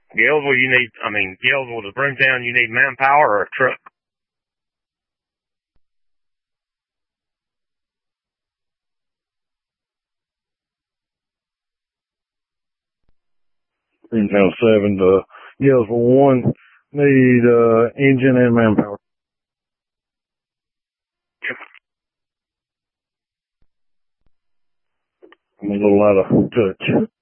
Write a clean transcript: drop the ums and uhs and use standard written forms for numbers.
Galesville, Galesville to Broomtown, you need manpower or a truck? Broomtown 7 to Galesville 1, need, engine and manpower. I'm a little out of touch.